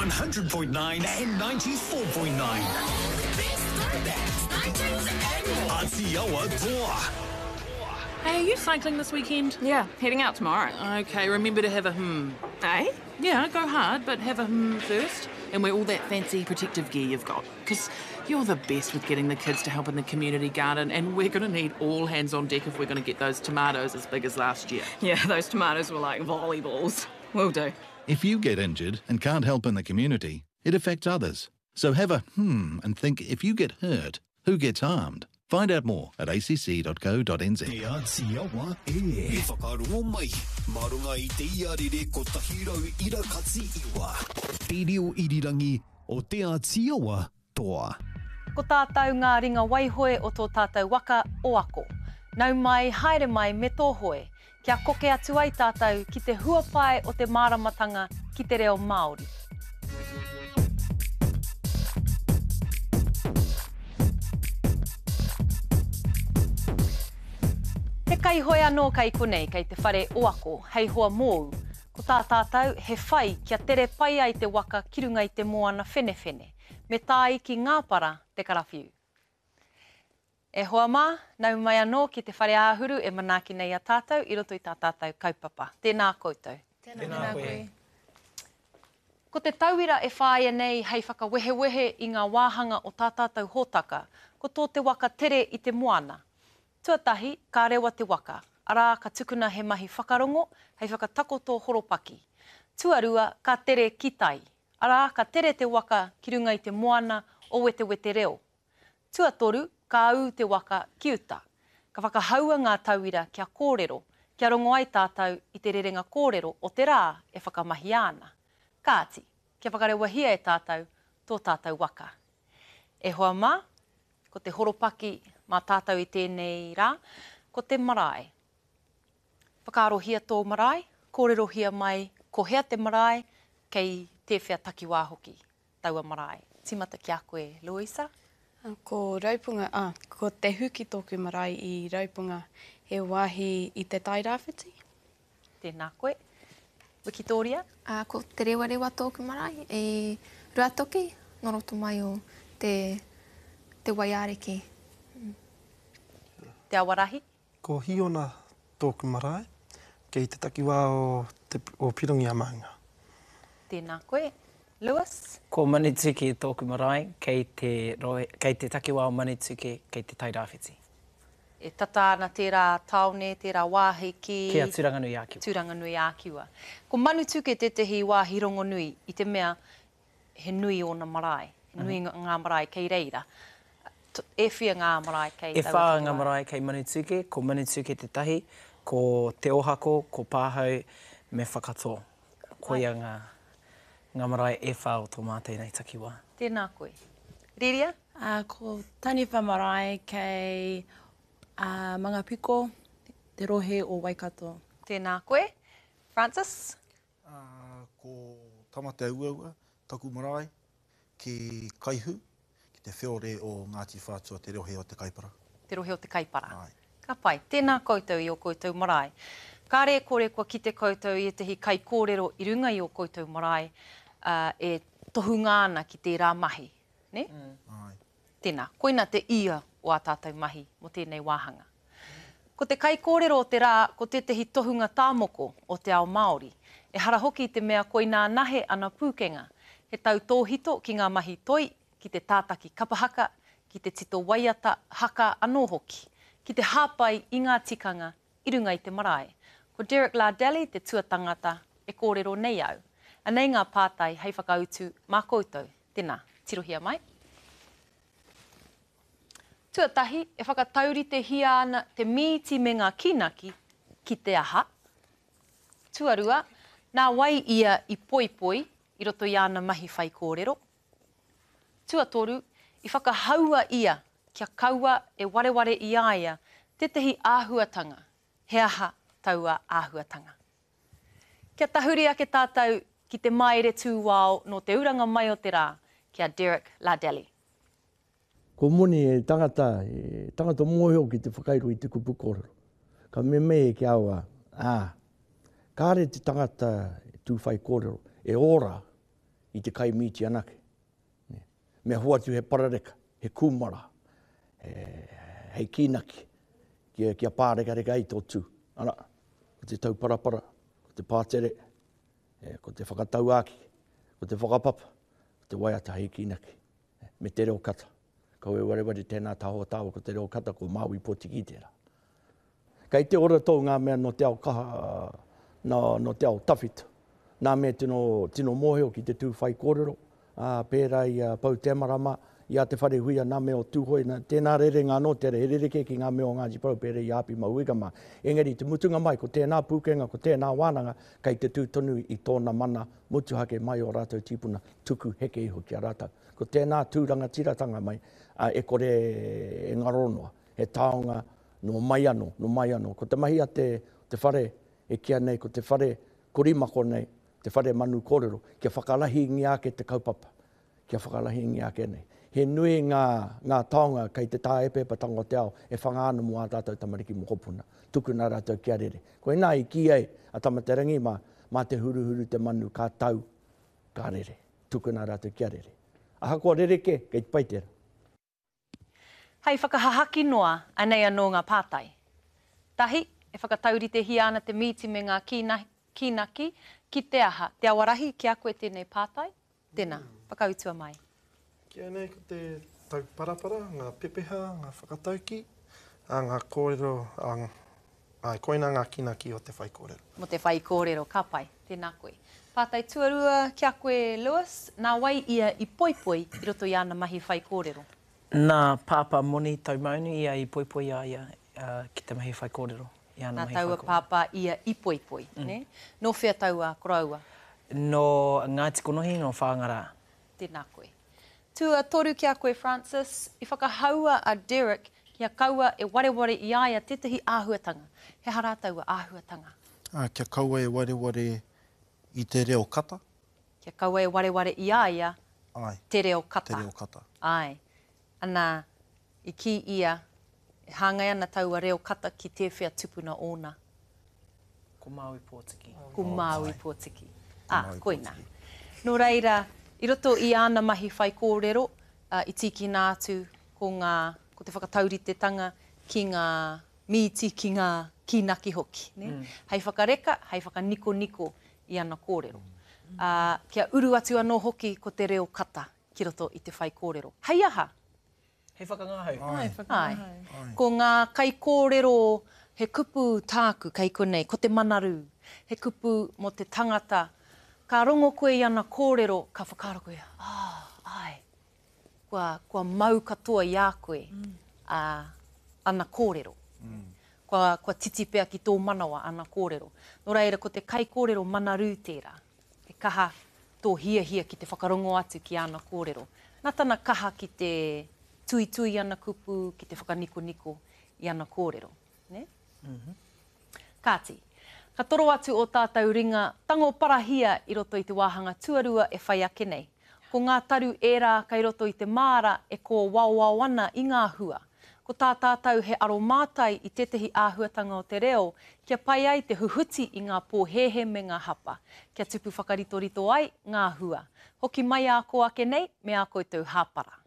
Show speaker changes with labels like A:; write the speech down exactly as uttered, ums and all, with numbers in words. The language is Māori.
A: one hundred point nine and ninety-four point nine. Atiawa Toa.
B: Hey, are you cycling this weekend?
C: Yeah, heading out tomorrow.
B: Okay, remember to have a hmm.
C: Eh?
B: Yeah, go hard, but have a hmm first. And wear all that fancy protective gear you've got. Because you're the best with getting the kids to help in the community garden, and we're going to need all hands on deck if we're going to get those tomatoes as big as last year.
C: Yeah, those tomatoes were like volleyballs. Will do.
D: If you get injured and can't help in the community, it affects others. So have a hmm and think, if you get hurt, who gets harmed? Find out more at a c c dot co dot n z.
A: Te Atiawa e. E whakarongo mai. Marunga I te iarere ko tahirau ira katsi iwa. Te reo irirangi o Te Atiawa Toa.
E: Ko tātou ngā ringa waihoe o tō tātou waka o ako. Nau mai, haere mai me tō hoe. Kia koke atu ai tātou ki te huapai o te māramatanga ki te reo Māori. He kai hoi anō kai konei kei te whare o ako, hei hoa mōu. Ko tā tātou he whai kia tere pai ai te waka ki runga I te moana whenewhene, me tāi ki ngāpara te karawhiu. E hoa mā, nau mai anō ki te whare āhuru e manaaki nei a tātou I roto I tā tātou kaupapa. Tēnā koutou.
F: Tēnā koe.
E: Ko te tauira e whāia nei hei whakawehewehe I ngā wāhanga o tā tātou hōtaka, ko tō te waka tere I te moana. Tuatahi, ka rewa te waka, arā ka tukuna he mahi whakarongo, hei whakatakoto horopaki. Tuarua, ka tere kitai, arā ka tere te waka ki runga I te moana o wete wete reo. Tuatoru, ka au te waka ki uta, ka whakahaua ngā tauira kia kōrero, kia rongo ai tātou I te rerenga kōrero o te rā e whakamahi ana. Kāti, kia whakarewahia e tātou, tō tātou waka. E hoa mā, ko te horopaki mā tātou I tēnei rā, ko te marae. Whakaarohia tō marae, kōrerohia mai, ko hea te marae, kei te whea takiwā hoki, taua marae. Tīmata ki a koe, Louisa?
F: Ko Raupunga, ah, ko te huki tōku marae I Raupunga, he wāhi I te tairawhiti.
E: Tēnā koe. Wikitoria?
G: Uh, ko te rewa rewa tōku marae, e ruatoki, noroto mai o te, te waiareki.
E: Te awarahi?
H: Ko Hiona tōku marae, kei te takiwā o, te, o Pirongi a Maunga.
E: Tēnā koe. Lewis?
I: Ko Manituke tōku marae, kei te, roe, kei te takiwā o Manituke, kei te tairawhiti.
E: E tata ana tērā taone, tērā wāhi ki...
I: Kia Turanganui Ākiwa.
E: Turanganui Ākiwa. Ko Manituke te tehi wāhi rongo nui, I te mea he nui o na marae, he nui mm-hmm. ngā marae kei reira. E whia ngā marae kei...
I: E whā ngā marae kei Manituke, ko Manituke te tahi, ko te ohako, ko pāhau, me whakatō. Ko ia ngā, ngā marae e whā o tō mātei nei takiwā.
E: Tēnā koe. Riria?
J: Uh, ko Taniwha marae kei uh, Mangapiko, te rohe o Waikato.
E: Tēnā koe. Francis?
K: Uh, ko Tamate Auaua, taku marae, ki Kaihu, te whiore o Ngāti Whātua, te rohe o te kaipara.
E: Te rohe o te kaipara.
K: Ai.
E: Ka pai, tēnā koutou I o koutou marae. Ka re kore kua ki te koutou I te hi kai kōrero I runga I o koutou marae, uh, e tohu ngāna ki te rā mahi. Ne?
K: Mm. Ai.
E: Tēnā, koina te ia o a tātou mahi mo tēnei wāhanga. Ko te kai kōrero o te rā, ko te te hi tohunga tāmoko o te ao Māori, e hara hoki te mea koina nahe ana pūkenga, he tau tōhito ki ngā mahi toi, ki te tātaki kapahaka, ki te tito waiata haka anō hoki, ki te hāpai I ngā tikanga I runga I te marae. Ko Derek Lardeli, te tuatangata, e kōrero nei au. Anei ngā pātai hei whakautu mā koutou. Tēnā, tirohia mai. Tuatahi, e whakatauri te hia ana te mīti me ngā kinaki ki te aha. Tuarua, nā wai ia I poipoi, I roto I ana mahi whai kōrero. Tuatoru, I whakahaua ia, kia kaua e wareware I aia, te tehi āhuatanga, he aha taua āhuatanga. Kia tahuri ake tātou ki te maere tūwao no te uranga mai o te rā, kia Derek Lardeli.
L: Ko moni e tangata, e tangata mōheo ki te whakairo I te kupu kōrero. Ka me me e ki aua, ā, kāre te tangata tūwhai kōrero, e ora, i te kai miti anake. Me huatu he parareka, he kūmara, he, hei kīnaki, kia, kia pāreka reka i tō tū. Ana, ko te tau parapara, ko te pātere, e, ko te whakatau āki, ko te whakapapa, ko te waiata hei kīnaki, e, me te reo kata. Kau e wareware tēnā tāua tāua ko te reo kata ko Maui Potiki tērā. Kei te ora tō ngā mea no te ao kaha, no, no te ao tawhitu. Nā mea tino, tino mōheo ki te tū whai kōrero, uh, pērā i uh, pau te marama, i a te whare huia nā mea o tūhoi, nā, tēnā rere ngā no tere, he rereke ki ngā mea o ngā jipau pērā i api mauiga mā. Engari, te mutunga mai, ko tēnā pūkenga, ko tēnā wānanga, kei te tūtonu i tōna mana, mutuhake mai o rātou tipuna, tuku heke iho ki a rātou. Ko tēnā tūranga tiratanga mai, uh, e kore e ngaronoa, he taonga no mai anō, no mai anō. Ko te mahi a te, te whare e kia nei, ko te whare korimako nei, te whare manu kōrero, kia whakalahi ngi ake te kaupapa, kia whakalahi ngi ake nei. He nui ngā, ngā taonga kei te tā epepa tango te ao, e whangaana mua tātou tamariki mo hopuna, tuku nā rātou kia rere. Ko e nā i ki ei, a tamaterangi mā, mā te huruhuru te manu kā tau, kā rere, tuku nā rātou kia rere. Aha kua rere ke, kei te paitera.
E: Hei whakahahaki noa anei anō ngā pātai. Tahi, e whakataurite hi ana te miti me ngā kīna, kīnaki ki te aha. Te awarahi ki a koe tēnei pātai? Tēnā, whakautua mai.
H: Kia nei ko te tau parapara, ngā pepeha, ngā whakatauki, a ngā kōrero, a, a koina ngā kīnaki o te whai kōrero.
E: Mo te whai kōrero, ka pai, tēnā koe. Pātai tuarua ki a koe Lewis, nā wai ia i poipoi i roto i ana mahi whai kōrero.
I: Nā pāpā moni tau maunu ia i poipoi a ia uh, ki te mahi whai kōrero.
E: Nā taua pāpā ia i poipoi, mm. ne? No whea taua koraua?
I: No Ngāti Konohi, no Whāngara.
E: Tēnā koe. Tua toru ki a koe Francis, i whakahaua a Derek kia kaua e wareware i aia tetahi āhuatanga. He hara taua āhuatanga?
K: Ah, kia kaua e wareware i te reo kata.
E: Kia kaua e wareware i aia
K: Ai.
E: te reo kata.
K: Te reo kata.
E: Ai. Ana, i ki ia, e hāngai ana taua reo kata ki te whea tupuna ona.
I: Ko Maui Potiki.
E: Ko Maui Potiki. Ah, koina. Nō reira, i roto i ana mahi whai kōrero, uh, i tiki nātu ko, ngā, ko te whakatauritanga ki ngā miti, ki ngā kīnaki hoki. Ne? Mm. Hei whakareka, hei whakaniko-niko i ana kōrero. Mm. Uh, kia uru atu anō hoki ko te reo kata ki roto i te whai kōrero. Hei aha?
I: Hei whakangahau.
E: Ai, whakangahau. Ko ngā kai kōrero, he kupu tāku kei konei, ko te manaru. He kupu mo te tangata. Ka rongo koe i ana kōrero, ka whakaro koe, ah, ai. Kua, kua mau katoa i a koe, mm. uh, ana kōrero. Mm. Kua, kua titi pea ki tō manawa ana kōrero. Nō reira, ko te kai kōrero manaru tērā. He kaha tō hia hia ki te whakarongo atu ki ana kōrero. Nā tana kaha ki te tui tui ana kupu, ki te whakaniko-niko i ana kōrero. Ne? Mm-hmm. Kāti, ka toro atu o tātou ringa, tango parahia i roto i te wāhanga tuarua e whai ake nei. Ko ngā taru ērā kai roto i te māra e ko wauwau ana i ngā hua. Ko tā tātou he aro mātai i tetahi āhuatanga o te reo, kia pai ai te huhuti i ngā pōhehe me ngā hapa. Kia tupu whakaritorito ai ngā hua. Hoki mai a ko ake nei, me a koe tau hāpara.